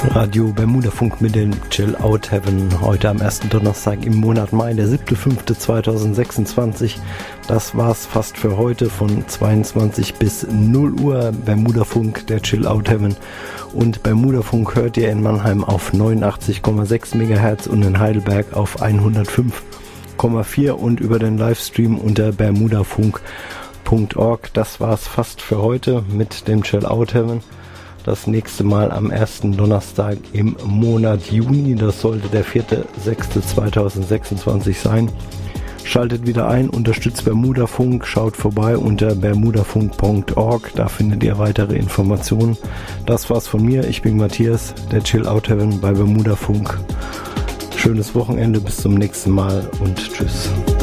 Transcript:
Radio Bermuda-Funk mit dem Chill Out Heaven. Heute am ersten Donnerstag im Monat Mai, der 7.5.2026. Das war's fast für heute von 22 bis 0 Uhr. Bermuda-Funk, der Chill Out Heaven. Und Bermuda-Funk hört ihr in Mannheim auf 89,6 MHz und in Heidelberg auf 105,4 und über den Livestream unter bermudafunk.org. Das war's fast für heute mit dem Chill Out Heaven. Das nächste Mal am ersten Donnerstag im Monat Juni. Das sollte der 4.6.2026 sein. Schaltet wieder ein, unterstützt Bermuda-Funk, schaut vorbei unter bermudafunk.org. Da findet ihr weitere Informationen. Das war's von mir. Ich bin Matthias, der Chill Out Heaven bei Bermuda-Funk. Schönes Wochenende, bis zum nächsten Mal und tschüss.